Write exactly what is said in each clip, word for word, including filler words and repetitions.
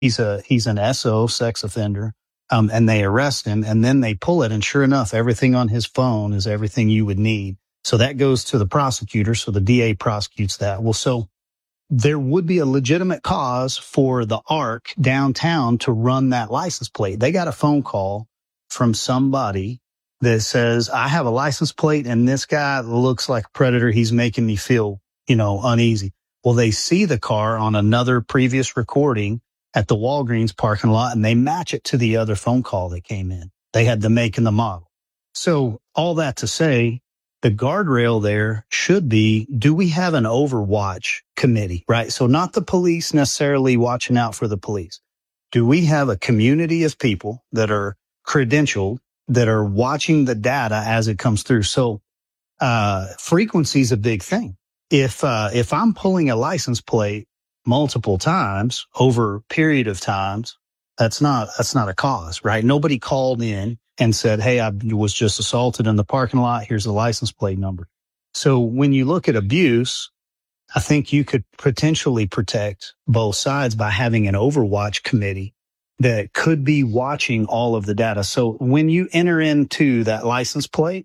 he's a, he's an S O, sex offender. Um, and they arrest him and then they pull it. And sure enough, everything on his phone is everything you would need. So that goes to the prosecutor. So the D A prosecutes that. Well, so there would be a legitimate cause for the ARC downtown to run that license plate. They got a phone call from somebody that says, I have a license plate and this guy looks like a predator. He's making me feel, you know, uneasy. Well, they see the car on another previous recording at the Walgreens parking lot and they match it to the other phone call that came in. They had the make and the model. So all that to say, the guardrail there should be, do we have an overwatch committee, right? So not the police necessarily watching out for the police. Do we have a community of people that are credentialed, that are watching the data as it comes through? So uh frequency is a big thing. If uh if I'm pulling a license plate multiple times over a period of times, that's not, that's not a cause, right? Nobody called in and said, hey, I was just assaulted in the parking lot. Here's the license plate number. So when you look at abuse, I think you could potentially protect both sides by having an overwatch committee that could be watching all of the data. So when you enter into that license plate,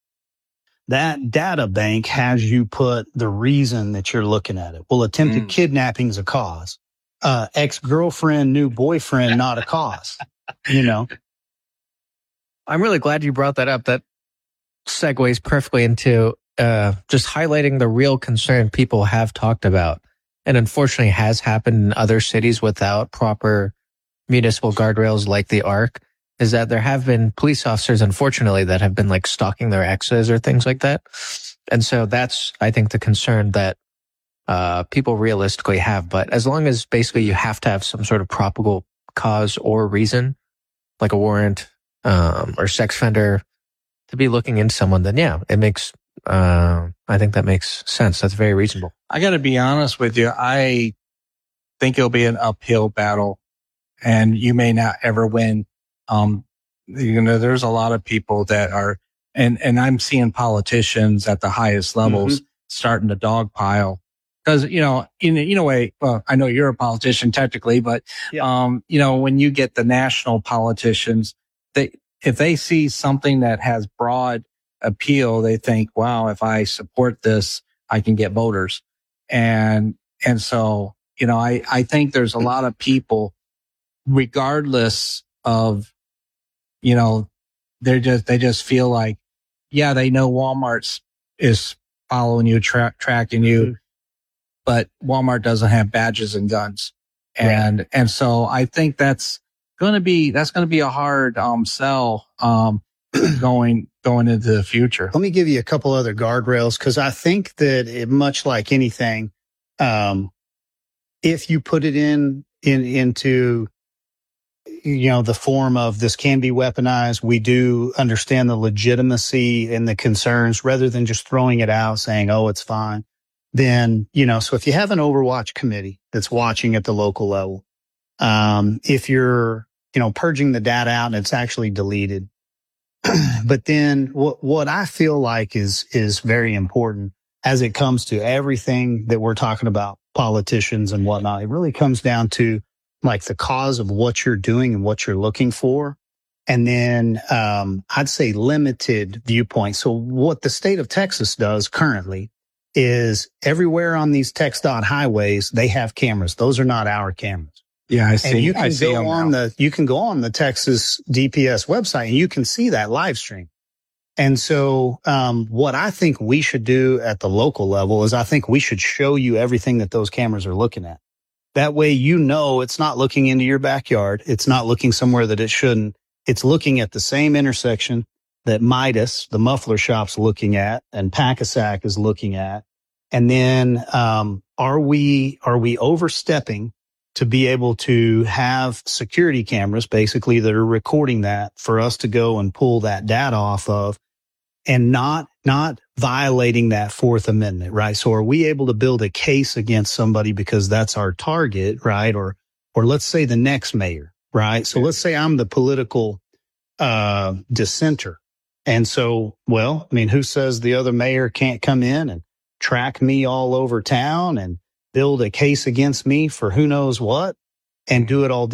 that data bank has you put the reason that you're looking at it. Well, attempted mm. kidnapping is a cause. Uh, ex-girlfriend, new boyfriend, not a cause, you know? I'm really glad you brought that up. That segues perfectly into uh, just highlighting the real concern people have talked about, and unfortunately has happened in other cities without proper municipal guardrails like the ARC, is that there have been police officers, unfortunately, that have been like stalking their exes or things like that. And so that's, I think, the concern that uh, people realistically have. But as long as basically you have to have some sort of probable cause or reason, like a warrant um, or sex offender, to be looking into someone, then yeah, it makes, uh, I think that makes sense. That's very reasonable. I got to be honest with you. I think it'll be an uphill battle and you may not ever win. Um, you know, there's a lot of people that are, and, and I'm seeing politicians at the highest levels mm-hmm. starting to dogpile. Cause, you know, in, in a way, well, I know you're a politician technically, but, yeah. um, you know, when you get the national politicians, they, if they see something that has broad appeal, they think, wow, if I support this, I can get voters. And, and so, you know, I, I think there's a lot of people, regardless of, you know, they're just, they just feel like, yeah, they know Walmart's is following you, tra- tracking you, mm-hmm. but Walmart doesn't have badges and guns. And, right. and so I think that's going to be, that's going to be a hard, um, sell, um, going, going into the future. Let me give you a couple other guardrails. Cause I think that it, much like anything, um, if you put it in, in, into, you know, the form of this can be weaponized, we do understand the legitimacy and the concerns rather than just throwing it out saying, oh, it's fine. Then, you know, so if you have an Overwatch committee that's watching at the local level, um, if you're, you know, purging the data out and it's actually deleted. But then what, what I feel like is, is very important as it comes to everything that we're talking about, politicians and whatnot, it really comes down to like the cause of what you're doing and what you're looking for. And then, um, I'd say limited viewpoint. So what the state of Texas does currently is everywhere on these text dot highways, they have cameras. Those are not our cameras. Yeah, I see. And you can I see go on now. the, you can go on the Texas D P S website and you can see that live stream. And so, um, what I think we should do at the local level is I think we should show you everything that those cameras are looking at. That way, you know, it's not looking into your backyard. It's not looking somewhere that it shouldn't. It's looking at the same intersection that Midas, the muffler shop's looking at, and Pack-A-Sack is looking at. And then, um, are we, are we overstepping to be able to have security cameras, basically, that are recording that for us to go and pull that data off of and not, not violating that Fourth Amendment, right? So are we able to build a case against somebody because that's our target, right? Or, or let's say the next mayor, right? So let's say I'm the political, uh, dissenter. And so, well, I mean, who says the other mayor can't come in and track me all over town and build a case against me for who knows what and do it all